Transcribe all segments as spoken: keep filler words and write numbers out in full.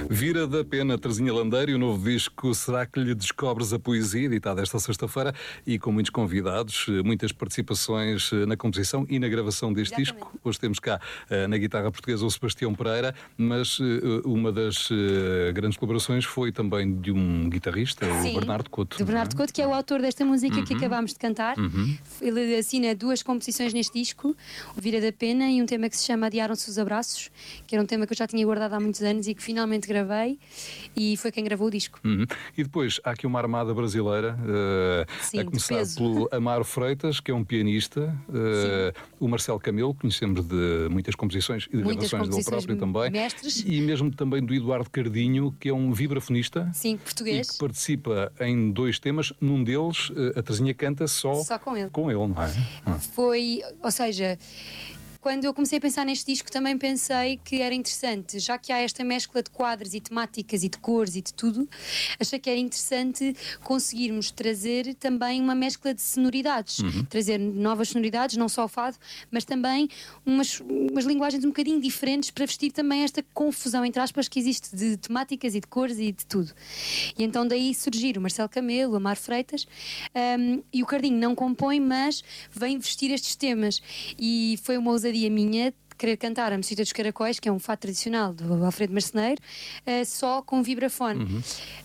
Vira da Pena, Terezinha Landeiro, e o novo disco Será que lhe descobres a poesia, editado esta sexta-feira, e com muitos convidados, muitas participações na composição e na gravação deste Exatamente. disco. Hoje temos cá na guitarra portuguesa o Sebastião Pereira, mas uma das grandes colaborações foi também de um guitarrista, Sim, o Bernardo Couto. do Bernardo não é? Couto, que é o autor desta música Uhum. que acabámos de cantar. Uhum. Ele assina duas composições neste disco, o Vira da Pena e um tema que se chama Adiaram-se os Abraços, que era um tema que eu já tinha guardado há muitos anos e que finalmente gravei, e foi quem gravou o disco. Uhum. E depois há aqui uma armada brasileira, uh, Sim, a de começar peso. pelo Amaro Freitas, que é um pianista, uh, o Marcelo Camelo, conhecemos de muitas composições e de Muitas gravações dele composições próprio também, mestres. e mesmo também do Eduardo Cardinho, que é um vibrafonista. Sim, E português. que participa em dois temas, num deles uh, a Terezinha canta só, Só com ele. com ele, não é? Ah. Foi, ou seja, quando eu comecei a pensar neste disco também pensei que era interessante, já que há esta mescla de quadros e temáticas e de cores e de tudo, achei que era interessante conseguirmos trazer também uma mescla de sonoridades, Uhum. trazer novas sonoridades, não só o fado, mas também umas, umas linguagens um bocadinho diferentes para vestir também esta confusão, entre aspas, que existe de temáticas e de cores e de tudo. E então daí surgir o Marcelo Camelo, o Amaro Freitas, um, e o Cardinho não compõe, mas vem vestir estes temas. E foi uma ousadia minha de querer cantar a Mocita dos Caracóis, que é um fado tradicional do Alfredo Marceneiro, uh, só com vibrafone. Uhum.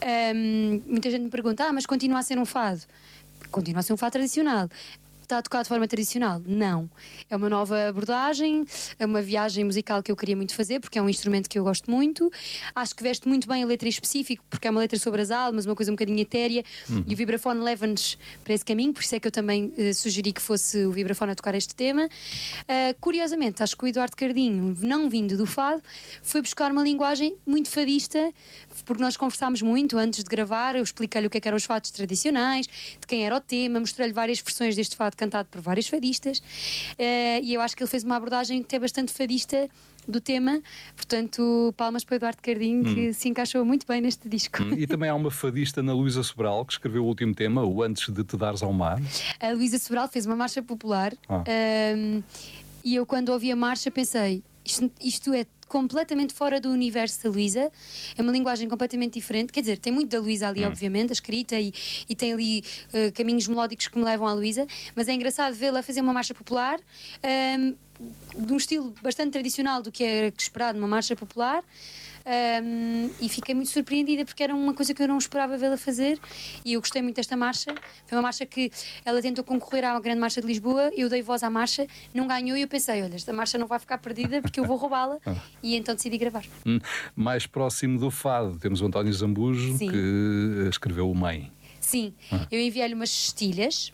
Um, muita gente me pergunta, ah, mas continua a ser um fado? Continua a ser um fado tradicional. Está a tocar de forma tradicional? Não. É uma nova abordagem, é uma viagem musical que eu queria muito fazer, porque é um instrumento que eu gosto muito. Acho que veste muito bem a letra em específico, porque é uma letra sobre as almas, uma coisa um bocadinho etérea, uhum. E o vibrafone leva-nos para esse caminho, por isso é que eu também uh, sugeri que fosse o vibrafone a tocar este tema. Uh, curiosamente, acho que o Eduardo Cardinho, não vindo do fado, foi buscar uma linguagem muito fadista, porque nós conversámos muito antes de gravar, eu expliquei-lhe o que, é que eram os fados tradicionais, de quem era o tema, mostrei-lhe várias versões deste fado cantado por vários fadistas, uh, e eu acho que ele fez uma abordagem que é bastante fadista do tema, portanto palmas para o Eduardo Cardinho, hum. que se encaixou muito bem neste disco. Hum. E também há uma fadista na Luísa Sobral que escreveu o último tema, o Antes de te dares ao mar. A Luísa Sobral fez uma marcha popular, ah. um, e eu quando ouvi a marcha pensei, isto, isto é completamente fora do universo da Luísa, é uma linguagem completamente diferente, quer dizer, tem muito da Luísa ali, hum. obviamente, a escrita, e, e tem ali uh, caminhos melódicos que me levam à Luísa, mas é engraçado vê-la fazer uma marcha popular, um, de um estilo bastante tradicional do que era esperado numa marcha popular. Um, e fiquei muito surpreendida porque era uma coisa que eu não esperava vê-la fazer, e eu gostei muito desta marcha. Foi uma marcha que ela tentou concorrer à Grande Marcha de Lisboa, eu dei voz à marcha, não ganhou, e eu pensei, olha, esta marcha não vai ficar perdida porque eu vou roubá-la. E então decidi gravar. Hum, mais próximo do fado temos o António Zambujo. Sim. Que escreveu o Mãe. Sim, ah. eu enviei-lhe umas cestilhas,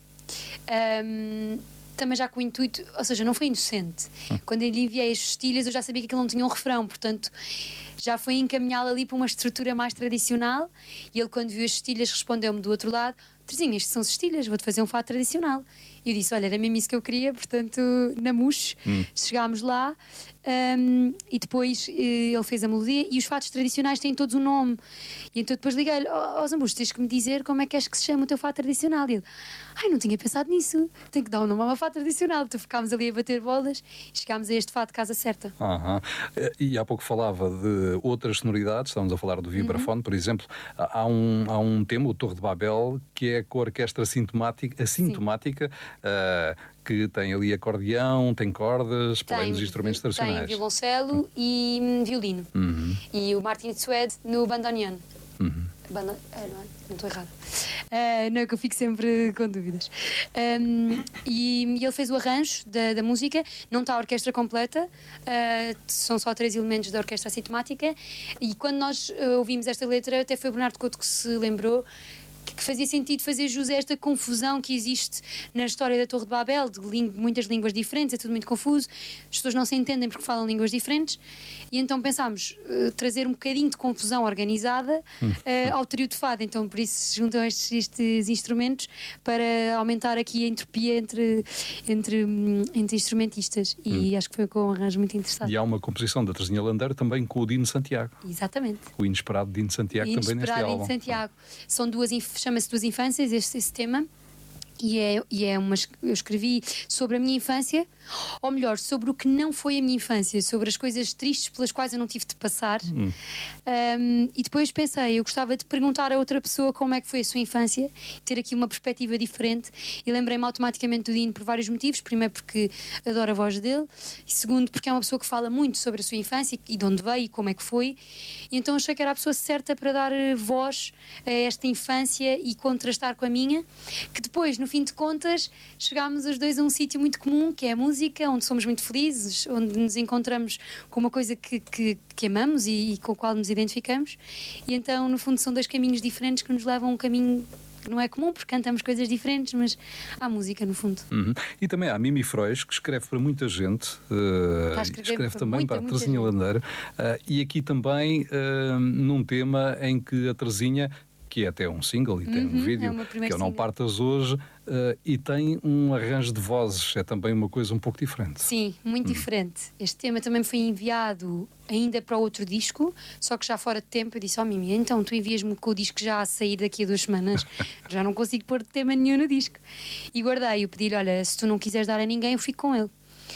um, também já com o intuito, ou seja, não foi inocente. Hum. Quando eu lhe enviei as cestilhas eu já sabia que aquilo não tinha um refrão, portanto já foi encaminhá-lo ali para uma estrutura mais tradicional, e ele, quando viu as cestilhas, respondeu-me do outro lado: Terezinha, isto são cestilhas, vou-te fazer um fado tradicional. E eu disse, olha, era mesmo isso que eu queria, portanto, na Muxe, hum. chegámos lá, um, e depois ele fez a melodia, e os fados tradicionais têm todos um nome, e então depois liguei-lhe, ó oh, Zambujo, tens que me dizer como é que és que se chama o teu fado tradicional. E ele, ai, não tinha pensado nisso, tenho que dar um nome ao meu fado tradicional. Então ficámos ali a bater bolas, e chegámos a este fado de casa certa. Aham. E há pouco falava de outras sonoridades, estamos a falar do vibrafone, uhum. por exemplo, há um, há um tema, o Torre de Babel, que é com a orquestra assintomática, assintomática uh, que tem ali acordeão, tem cordas, para além dos instrumentos tradicionais. Tem violoncelo uhum. e violino. Uhum. E o Martin Suede no bandoneon. Uhum. Banda... É, não é? Não estou errada. Uh, não é que eu fico sempre com dúvidas. Um, e, e ele fez o arranjo da, da música, não está a orquestra completa, uh, são só três elementos da orquestra assintomática, e quando nós uh, ouvimos esta letra, até foi o Bernardo Couto que se lembrou que fazia sentido fazer jus a esta confusão que existe na história da Torre de Babel, de ling- muitas línguas diferentes, é tudo muito confuso, as pessoas não se entendem porque falam línguas diferentes, e então pensámos uh, trazer um bocadinho de confusão organizada uh, ao trio de fado, então por isso se juntam estes, estes instrumentos para aumentar aqui a entropia entre, entre, entre instrumentistas, e hum. acho que foi com um arranjo muito interessante. E há uma composição da Terezinha Landeiro também com o Dino Santiago. Exatamente. O Inesperado Dino Santiago também neste álbum. Inesperado Dino Santiago. São duas, chama-se Duas Infâncias, este, esse tema. E é, e é uma, eu escrevi sobre a minha infância, ou melhor, sobre o que não foi a minha infância, sobre as coisas tristes pelas quais eu não tive de passar. Hum. Um, e depois pensei, eu gostava de perguntar a outra pessoa como é que foi a sua infância, ter aqui uma perspectiva diferente. E lembrei-me automaticamente do Dino por vários motivos. Primeiro, porque adoro a voz dele, e segundo, porque é uma pessoa que fala muito sobre a sua infância e de onde veio e como é que foi. E então achei que era a pessoa certa para dar voz a esta infância e contrastar com a minha, que depois, no fim de contas, chegámos os dois a um sítio muito comum, que é a música, onde somos muito felizes, onde nos encontramos com uma coisa que, que, que amamos e, e com a qual nos identificamos. E então, no fundo, são dois caminhos diferentes que nos levam a um caminho que não é comum, porque cantamos coisas diferentes, mas há música, no fundo. Uhum. E também há Mimi Frois, que escreve para muita gente, uh, escreve para também muita, para a Terezinha Landeiro, uh, e aqui também uh, num tema em que a Terezinha, que é até um single e tem uhum, um vídeo, é que eu Não Partas Hoje, uh, e tem um arranjo de vozes, é também uma coisa um pouco diferente. Sim, muito hum. diferente. Este tema também foi enviado ainda para outro disco, só que já fora de tempo. Eu disse, ó oh, Mimi, então tu envias-me com o disco já a sair daqui a duas semanas, já não consigo pôr tema nenhum no disco. E guardei, eu pedi-lhe, olha, se tu não quiseres dar a ninguém, eu fico com ele.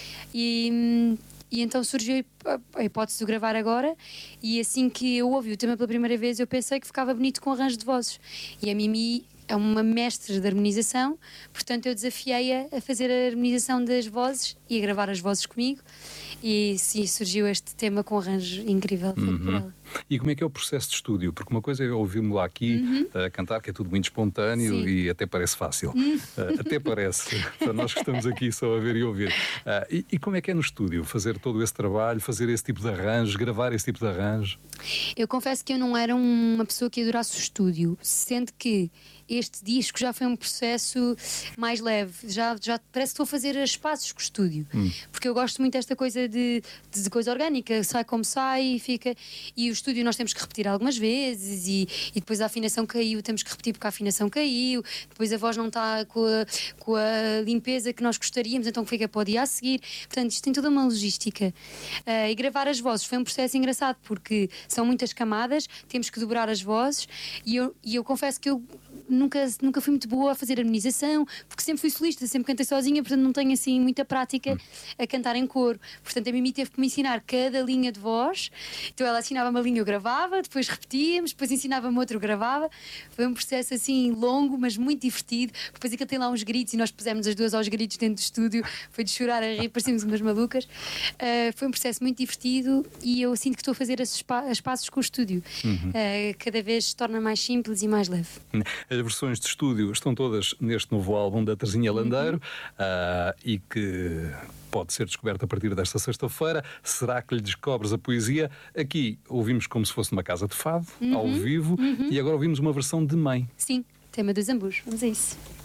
E... E então surgiu a hipótese de gravar agora, e assim que eu ouvi o tema pela primeira vez eu pensei que ficava bonito com arranjo de vozes. E a Mimi é uma mestre de harmonização, portanto eu desafiei-a a fazer a harmonização das vozes e a gravar as vozes comigo. E sim, surgiu este tema com arranjo incrível feito uhum. por ela. E como é que é o processo de estúdio? Porque uma coisa é ouvir-me lá aqui uhum. a cantar, que é tudo muito espontâneo sim. e até parece fácil. Uhum. Uh, até parece, para nós que estamos aqui só a ver e ouvir. Uh, e, e como é que é no estúdio? Fazer todo esse trabalho, fazer esse tipo de arranjo, gravar esse tipo de arranjo? Eu confesso que eu não era uma pessoa que adorasse o estúdio, sendo que este disco já foi um processo mais leve, já, já parece que estou a fazer as pazes com o estúdio, hum. porque eu gosto muito desta coisa de, de, de coisa orgânica, sai como sai e fica, e o estúdio nós temos que repetir algumas vezes e, e depois a afinação caiu, temos que repetir porque a afinação caiu, depois a voz não está com a, com a limpeza que nós gostaríamos, então fica para o dia a seguir. Portanto, isto tem toda uma logística. Uh, e gravar as vozes foi um processo engraçado porque são muitas camadas, temos que dobrar as vozes, e eu, e eu confesso que eu Nunca, nunca fui muito boa a fazer harmonização, porque sempre fui solista, sempre cantei sozinha, portanto não tenho assim muita prática a cantar em coro. Portanto a Mimi teve que me ensinar cada linha de voz. Então ela ensinava-me a linha, eu gravava, depois repetíamos, depois ensinava-me outra, eu gravava. Foi um processo assim longo, mas muito divertido. Depois aquilo tem lá uns gritos e nós pusemos as duas aos gritos dentro do estúdio, foi de chorar a rir, parecíamos umas malucas. Uh, foi um processo muito divertido e eu sinto que estou a fazer as, as passos com o estúdio. Uhum. Uh, cada vez se torna mais simples e mais leve. As versões de estúdio estão todas neste novo álbum da Terezinha Landeiro, uhum. uh, e que pode ser descoberto a partir desta sexta-feira. Será que lhe descobres a poesia? Aqui ouvimos como se fosse uma casa de fado, uhum. ao vivo, uhum. e agora ouvimos uma versão de Mãe. Sim, tema dos Zambus. Vamos a isso.